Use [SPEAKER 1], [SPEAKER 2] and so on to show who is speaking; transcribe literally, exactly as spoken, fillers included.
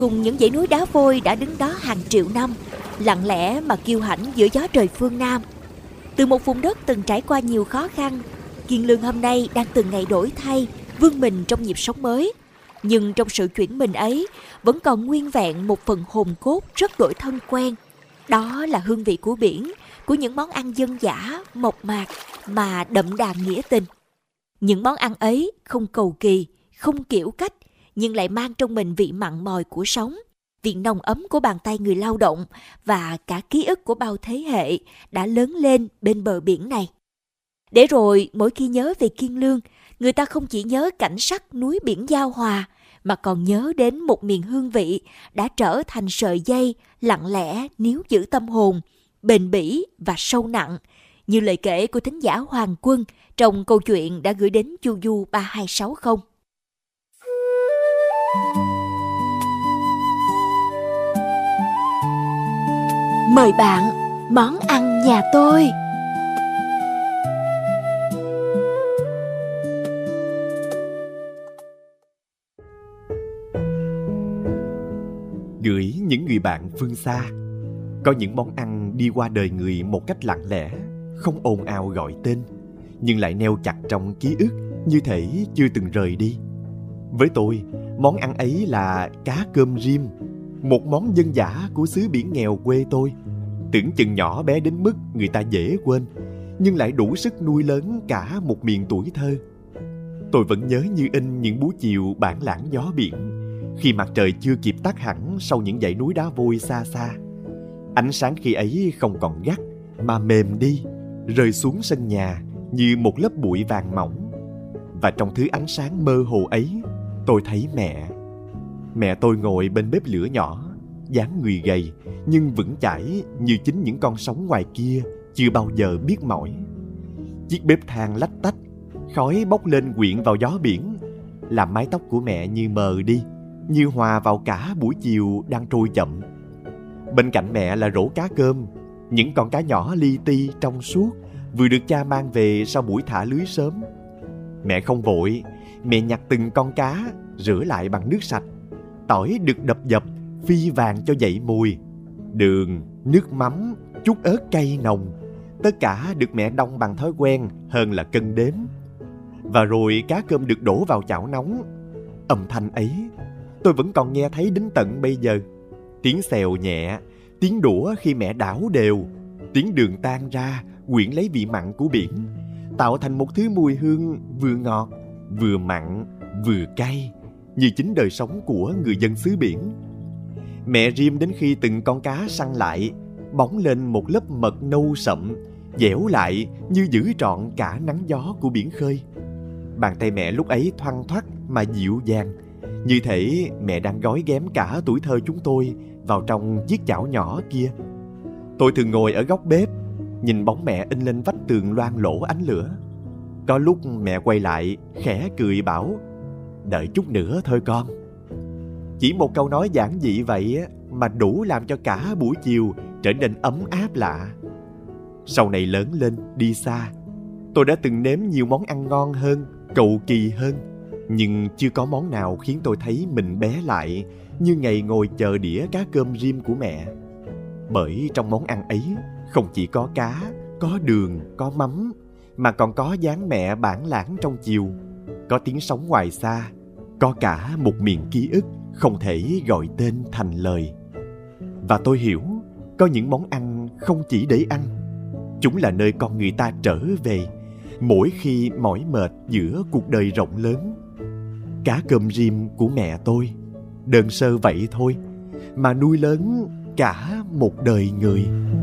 [SPEAKER 1] cùng những dãy núi đá vôi đã đứng đó hàng triệu năm, lặng lẽ mà kiêu hãnh giữa gió trời phương Nam. Từ một vùng đất từng trải qua nhiều khó khăn, Kiên Lương hôm nay đang từng ngày đổi thay, vươn mình trong nhịp sống mới. Nhưng trong sự chuyển mình ấy, vẫn còn nguyên vẹn một phần hồn cốt rất đổi thân quen. Đó là hương vị của biển, của những món ăn dân dã, mộc mạc mà đậm đà nghĩa tình. Những món ăn ấy không cầu kỳ, không kiểu cách, nhưng lại mang trong mình vị mặn mòi của sống, vị nồng ấm của bàn tay người lao động và cả ký ức của bao thế hệ đã lớn lên bên bờ biển này. Để rồi mỗi khi nhớ về Kiên Lương, người ta không chỉ nhớ cảnh sắc núi biển giao hòa, mà còn nhớ đến một miền hương vị đã trở thành sợi dây lặng lẽ níu giữ tâm hồn, bền bỉ và sâu nặng, như lời kể của thính giả Hoàng Quân trong câu chuyện đã gửi đến Chu Du ba hai sáu không. Mời bạn món ăn nhà tôi.
[SPEAKER 2] Gửi những người bạn phương xa. Có những món ăn đi qua đời người một cách lặng lẽ, không ồn ào gọi tên, nhưng lại neo chặt trong ký ức như thể chưa từng rời đi. Với tôi, món ăn ấy là cá cơm rim, một món dân dã của xứ biển nghèo quê tôi. Tưởng chừng nhỏ bé đến mức người ta dễ quên, nhưng lại đủ sức nuôi lớn cả một miền tuổi thơ. Tôi vẫn nhớ như in những buổi chiều bản lãng gió biển, khi mặt trời chưa kịp tắt hẳn sau những dãy núi đá vôi xa xa. Ánh sáng khi ấy không còn gắt, mà mềm đi, rơi xuống sân nhà như một lớp bụi vàng mỏng. Và trong thứ ánh sáng mơ hồ ấy, tôi thấy mẹ. Mẹ tôi ngồi bên bếp lửa nhỏ, dáng người gầy nhưng vững chãi như chính những con sóng ngoài kia chưa bao giờ biết mỏi. Chiếc bếp than lách tách, khói bốc lên quyện vào gió biển, làm mái tóc của mẹ như mờ đi, như hòa vào cả buổi chiều đang trôi chậm. Bên cạnh mẹ là rổ cá cơm, những con cá nhỏ li ti trong suốt, vừa được cha mang về sau buổi thả lưới sớm. Mẹ không vội, mẹ nhặt từng con cá, rửa lại bằng nước sạch. Tỏi được đập dập, phi vàng cho dậy mùi. Đường, nước mắm, chút ớt cay nồng, tất cả được mẹ đong bằng thói quen hơn là cân đếm. Và rồi cá cơm được đổ vào chảo nóng. Âm thanh ấy tôi vẫn còn nghe thấy đến tận bây giờ. Tiếng xèo nhẹ, tiếng đũa khi mẹ đảo đều, tiếng đường tan ra quyện lấy vị mặn của biển, tạo thành một thứ mùi hương vừa ngọt, vừa mặn, vừa cay, như chính đời sống của người dân xứ biển. Mẹ rim đến khi từng con cá săn lại, bóng lên một lớp mật nâu sậm, dẻo lại như giữ trọn cả nắng gió của biển khơi. Bàn tay mẹ lúc ấy thoăn thoắt mà dịu dàng, như thể mẹ đang gói ghém cả tuổi thơ chúng tôi vào trong chiếc chảo nhỏ kia. Tôi thường ngồi ở góc bếp, nhìn bóng mẹ in lên vách tường loang lổ ánh lửa. Có lúc mẹ quay lại, khẽ cười bảo, đợi chút nữa thôi con. Chỉ một câu nói giản dị vậy mà đủ làm cho cả buổi chiều trở nên ấm áp lạ. Sau này lớn lên, đi xa, tôi đã từng nếm nhiều món ăn ngon hơn, cầu kỳ hơn, nhưng chưa có món nào khiến tôi thấy mình bé lại như ngày ngồi chờ đĩa cá cơm rim của mẹ. Bởi trong món ăn ấy không chỉ có cá, có đường, có mắm, mà còn có dáng mẹ bản lãng trong chiều, có tiếng sóng ngoài xa, có cả một miền ký ức không thể gọi tên thành lời. Và tôi hiểu, có những món ăn không chỉ để ăn, chúng là nơi con người ta trở về mỗi khi mỏi mệt giữa cuộc đời rộng lớn. Cá cơm rim của mẹ tôi, đơn sơ vậy thôi, mà nuôi lớn cả một đời người.